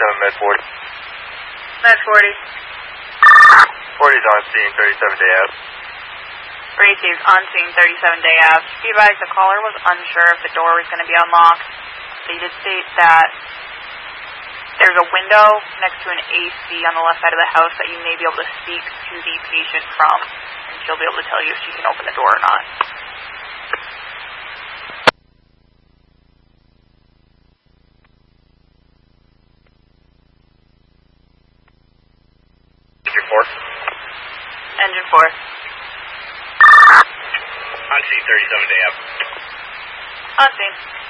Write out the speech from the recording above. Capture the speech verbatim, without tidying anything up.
thirty-seven, Med forty. Med forty. forty is on scene, thirty-seven Day Ave. Received on scene, thirty-seven Day Ave. Be advised, the caller was unsure if the door was going to be unlocked. They did state that there's a window next to an A C on the left side of the house that you may be able to speak to the patient from, and she'll be able to tell you if she can open the door or not. Engine four. Engine four. On scene, thirty-seven Day Ave. On scene.